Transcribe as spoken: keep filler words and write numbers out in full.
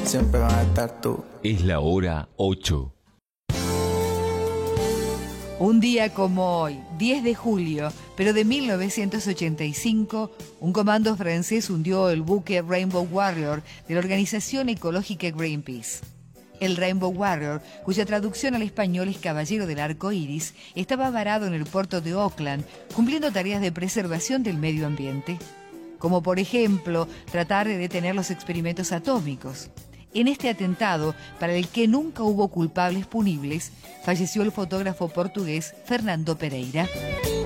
siempre vas a estar tú. Es la hora ocho. Un día como hoy, diez de julio, pero de mil novecientos ochenta y cinco, un comando francés hundió el buque Rainbow Warrior de la organización ecológica Greenpeace. El Rainbow Warrior, cuya traducción al español es Caballero del Arco Iris, estaba varado en el puerto de Auckland, cumpliendo tareas de preservación del medio ambiente, como por ejemplo tratar de detener los experimentos atómicos. En este atentado, para el que nunca hubo culpables punibles, falleció el fotógrafo portugués Fernando Pereira.